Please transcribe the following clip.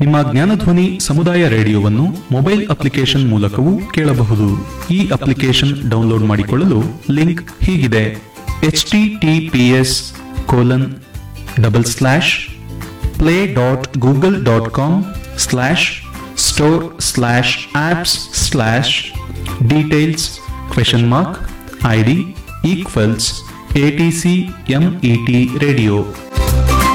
ನಿಮ್ಮ ಜ್ಞಾನಧ್ವನಿ ಸಮುದಾಯ ರೇಡಿಯೋವನ್ನು mobile application ಮೂಲಕವೂ ಕೇಳಬಹುದು. ಈ ಅಪ್ಲಿಕೇಶನ್ ಡೌನ್ಲೋಡ್ ಮಾಡಿಕೊಳ್ಳಲು ಲಿಂಕ್ ಹೀಗಿದೆ: https://play.google.com/store/apps/details ?ID = ATC MET Radio.